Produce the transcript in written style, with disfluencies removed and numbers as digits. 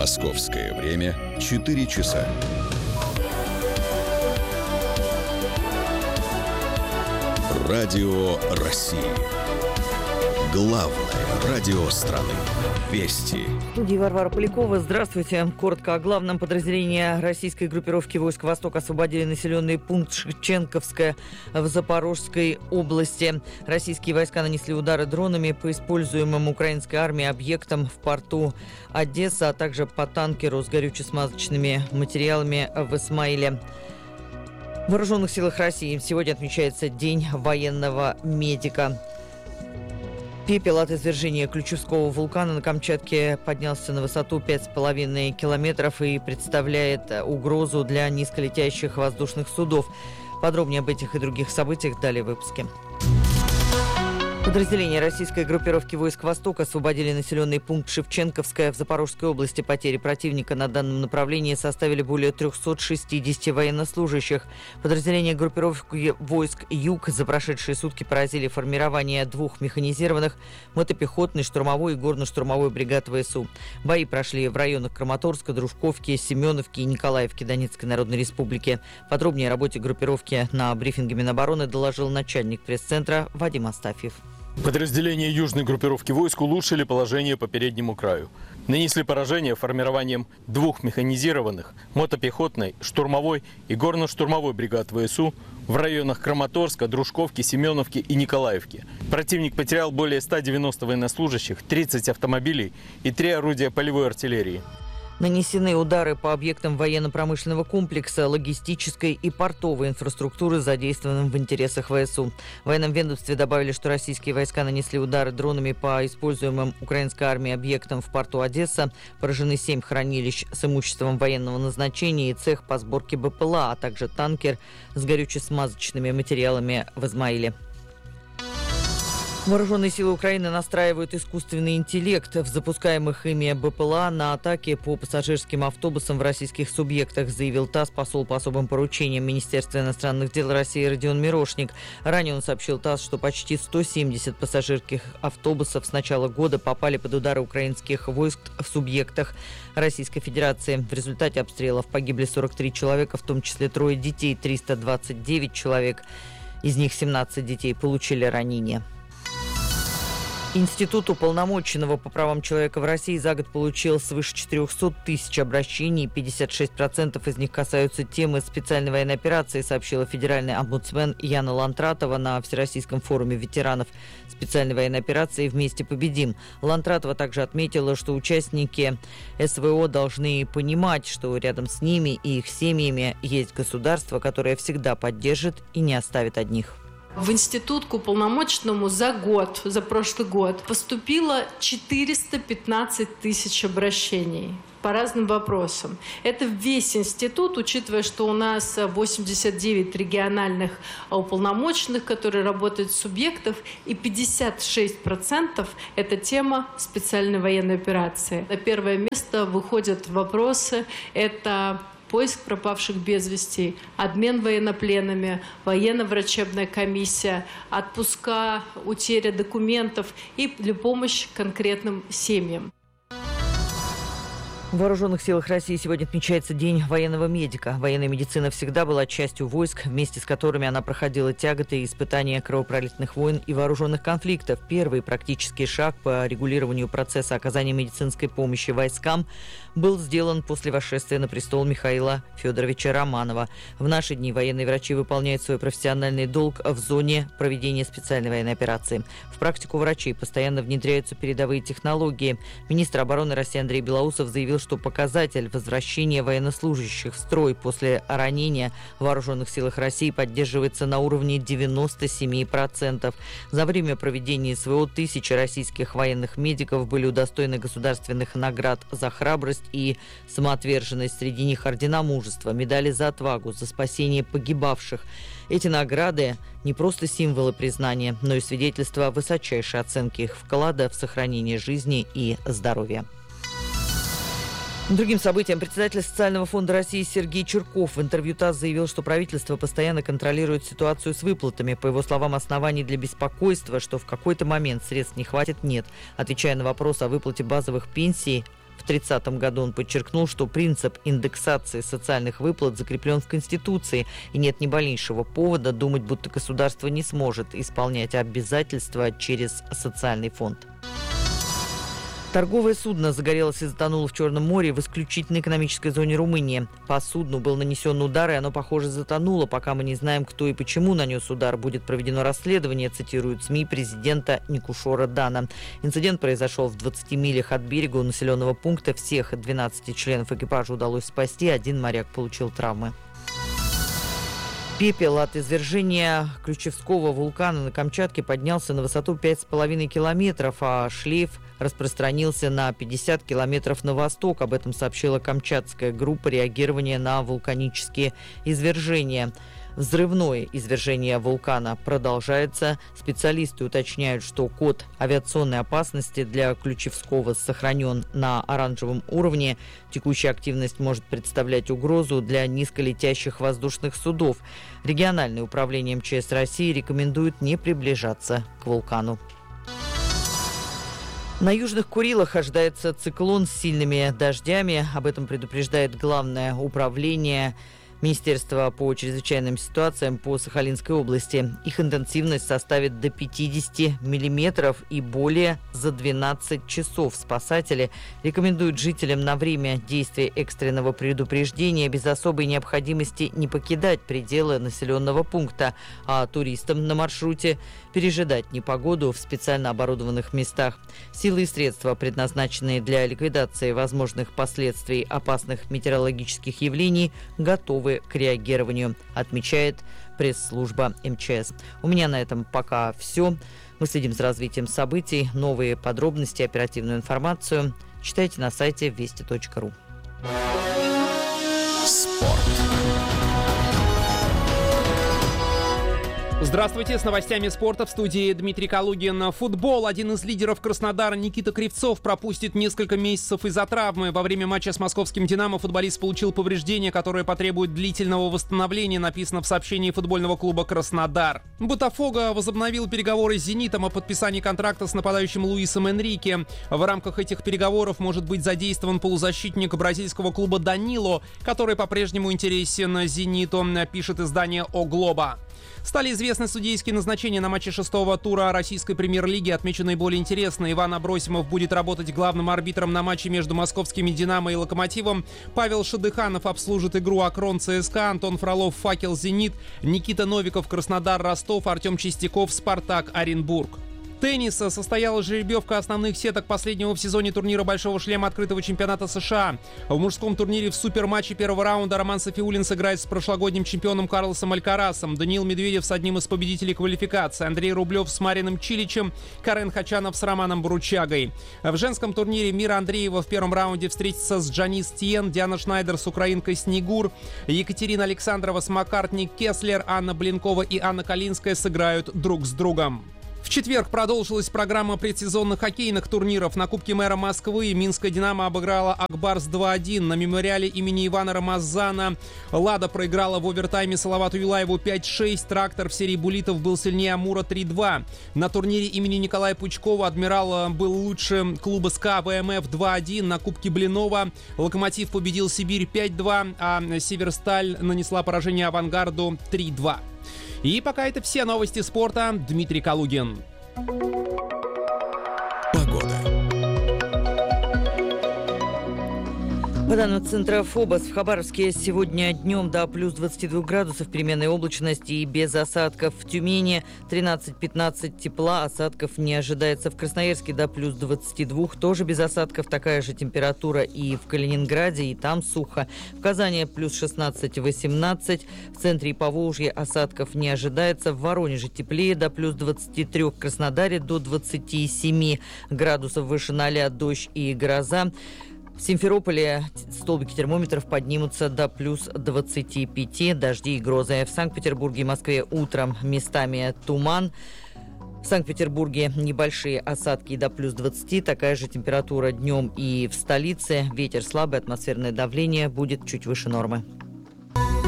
Московское время 4 часа. Радио России. Главное радио страны. Вести. В студии Варвара Полякова. Здравствуйте. Коротко о главном. Подразделения российской группировки войск «Восток» освободили населенный пункт Шевченковское в Запорожской области. Российские войска нанесли удары дронами по используемым украинской армией объектам в порту Одесса, а также по танкеру с горюче-смазочными материалами в Исмаиле. В Вооруженных силах России сегодня отмечается День военного медика. Пепел от извержения Ключевского вулкана на Камчатке поднялся на высоту 5,5 километров и представляет угрозу для низколетящих воздушных судов. Подробнее об этих и других событиях далее в выпуске. Подразделения российской группировки войск «Восток» освободили населенный пункт Шевченковское в Запорожской области. Потери противника на данном направлении составили более 360 военнослужащих. Подразделения группировки войск «Юг» за прошедшие сутки поразили формирование 2 механизированных мотопехотной, штурмовой и горно-штурмовой бригад ВСУ. Бои прошли в районах Краматорска, Дружковки, Семеновки и Николаевки Донецкой Народной Республики. Подробнее о работе группировки на брифинге Минобороны доложил начальник пресс-центра Вадим Астафьев. Подразделения южной группировки войск улучшили положение по переднему краю. Нанесли поражение формированием 2 механизированных, мотопехотной, штурмовой и горно-штурмовой бригад ВСУ в районах Краматорска, Дружковки, Семеновки и Николаевки. Противник потерял более 190 военнослужащих, 30 автомобилей и 3 орудия полевой артиллерии. Нанесены удары по объектам военно-промышленного комплекса, логистической и портовой инфраструктуры, задействованным в интересах ВСУ. В военном ведомстве добавили, что российские войска нанесли удары дронами по используемым украинской армией объектам в порту Одесса. Поражены 7 хранилищ с имуществом военного назначения и цех по сборке БПЛА, а также танкер с горюче-смазочными материалами в Измаиле. Вооруженные силы Украины настраивают искусственный интеллект в запускаемых ими БПЛА на атаки по пассажирским автобусам в российских субъектах, заявил ТАСС посол по особым поручениям Министерства иностранных дел России Родион Мирошник. Ранее он сообщил ТАСС, что почти 170 пассажирских автобусов с начала года попали под удары украинских войск в субъектах Российской Федерации. В результате обстрелов погибли 43 человека, в том числе 3 детей, 329 человек. Из них 17 детей получили ранения. Институт уполномоченного по правам человека в России за год получил свыше 400 тысяч обращений. 56% из них касаются темы специальной военной операции, сообщила федеральный омбудсмен Яна Лантратова на Всероссийском форуме ветеранов специальной военной операции «Вместе победим». Лантратова также отметила, что участники СВО должны понимать, что рядом с ними и их семьями есть государство, которое всегда поддержит и не оставит одних. В институт к уполномоченному за прошлый год поступило 415 тысяч обращений по разным вопросам. Это весь институт, учитывая, что у нас 89 региональных уполномоченных, которые работают в субъектах, и 56% – это тема специальной военной операции. На первое место выходят вопросы – это поиск пропавших без вести, обмен военнопленными, военно-врачебная комиссия, отпуска, утеря документов и помощь конкретным семьям. В Вооруженных силах России сегодня отмечается День военного медика. Военная медицина всегда была частью войск, вместе с которыми она проходила тяготы и испытания кровопролитных войн и вооруженных конфликтов. Первый практический шаг по регулированию процесса оказания медицинской помощи войскам был сделан после восшествия на престол Михаила Федоровича Романова. В наши дни военные врачи выполняют свой профессиональный долг в зоне проведения специальной военной операции. В практику врачей постоянно внедряются передовые технологии. Министр обороны России Андрей Белоусов заявил, что показатель возвращения военнослужащих в строй после ранения в Вооруженных силах России поддерживается на уровне 97%. За время проведения СВО 1000 российских военных медиков были удостоены государственных наград за храбрость и самоотверженность. Среди них ордена мужества, медали за отвагу, за спасение погибавших. Эти награды не просто символы признания, но и свидетельство высочайшей оценки их вклада в сохранение жизни и здоровья. Другим событием председатель Социального фонда России Сергей Чирков в интервью ТАСС заявил, что правительство постоянно контролирует ситуацию с выплатами. По его словам, оснований для беспокойства, что в какой-то момент средств не хватит, нет. Отвечая на вопрос о выплате базовых пенсий В 1930 году он подчеркнул, что принцип индексации социальных выплат закреплен в Конституции, и нет ни малейшего повода думать, будто государство не сможет исполнять обязательства через социальный фонд. Торговое судно загорелось и затонуло в Черном море в исключительной экономической зоне Румынии. По судну был нанесен удар, и оно, похоже, затонуло. Пока мы не знаем, кто и почему нанес удар, будет проведено расследование, цитируют СМИ президента Никушора Дана. Инцидент произошел в 20 милях от берега у населенного пункта. Всех 12 членов экипажа удалось спасти, один моряк получил травмы. Пепел от извержения Ключевского вулкана на Камчатке поднялся на высоту 5,5 километров, а шлейф распространился на 50 километров на восток. Об этом сообщила Камчатская группа реагирования на вулканические извержения. Взрывное извержение вулкана продолжается. Специалисты уточняют, что код авиационной опасности для Ключевского сохранен на оранжевом уровне. Текущая активность может представлять угрозу для низколетящих воздушных судов. Региональное управление МЧС России рекомендует не приближаться к вулкану. На Южных Курилах ожидается циклон с сильными дождями. Об этом предупреждает Главное управление Министерства по чрезвычайным ситуациям по Сахалинской области. Их интенсивность составит до 50 миллиметров и более за 12 часов. Спасатели рекомендуют жителям на время действия экстренного предупреждения без особой необходимости не покидать пределы населенного пункта, а туристам на маршруте пережидать непогоду в специально оборудованных местах. Силы и средства, предназначенные для ликвидации возможных последствий опасных метеорологических явлений, готовы к реагированию, отмечает пресс-служба МЧС. У меня на этом пока все. Мы следим за развитием событий. Новые подробности, оперативную информацию читайте на сайте вести.ру. Спорт. Здравствуйте, с новостями спорта в студии Дмитрий Калугин. Футбол. Один из лидеров Краснодара Никита Кривцов пропустит несколько месяцев из-за травмы. Во время матча с московским «Динамо» футболист получил повреждение, которое потребует длительного восстановления, написано в сообщении футбольного клуба «Краснодар». Ботафого возобновил переговоры с «Зенитом» о подписании контракта с нападающим Луисом Энрике. В рамках этих переговоров может быть задействован полузащитник бразильского клуба Данило, который по-прежнему интересен «Зениту», пишет издание «О Глоба». Стали известны судейские назначения на матче 6-го тура российской премьер-лиги. Отмечу наиболее интересно. Иван Абросимов будет работать главным арбитром на матче между московскими «Динамо» и «Локомотивом». Павел Шадыханов обслужит игру «Акрон» ЦСКА, Антон Фролов «Факел» Зенит, Никита Новиков Краснодар Ростов, Артем Чистяков Спартак Оренбург. Теннис. Состоялась жеребьевка основных сеток последнего в сезоне турнира «Большого шлема» открытого чемпионата США. В мужском турнире в суперматче первого раунда Роман Сафиуллин сыграет с прошлогодним чемпионом Карлосом Алькарасом, Даниил Медведев с одним из победителей квалификации, Андрей Рублев с Марином Чиличем, Карен Хачанов с Романом Буручагой. В женском турнире Мира Андреева в первом раунде встретится с Джанис Тиен, Диана Шнайдер с украинкой Снегур, Екатерина Александрова с Маккартни Кеслер, Анна Блинкова и Анна Калинская сыграют друг с другом. В четверг продолжилась программа предсезонных хоккейных турниров. На Кубке мэра Москвы Минская «Динамо» обыграла Акбарс 2-1. На мемориале имени Ивана Рамазана «Лада» проиграла в овертайме Салавату Юлаеву 5-6. «Трактор» в серии буллитов был сильнее «Амура» 3-2. На турнире имени Николая Пучкова «Адмирал» был лучше клуба СКА ВМФ 2-1. На Кубке Блинова «Локомотив» победил «Сибирь» 5-2, а «Северсталь» нанесла поражение «Авангарду» 3-2. И пока это все новости спорта. Дмитрий Калугин. Погода. По данным центра ФОБОС, в Хабаровске сегодня днем до плюс 22 градусов переменной облачности и без осадков. В Тюмени 13-15 тепла, осадков не ожидается. В Красноярске до плюс 22, тоже без осадков. Такая же температура и в Калининграде, и там сухо. В Казани плюс 16-18, в центре и Поволжье осадков не ожидается. В Воронеже теплее до плюс 23, в Краснодаре до 27 градусов, выше 0 дождь и гроза. В Симферополе столбики термометров поднимутся до плюс 25, дожди и грозы. В Санкт-Петербурге и Москве утром местами туман. В Санкт-Петербурге небольшие осадки до плюс 20, такая же температура днем и в столице. Ветер слабый, атмосферное давление будет чуть выше нормы.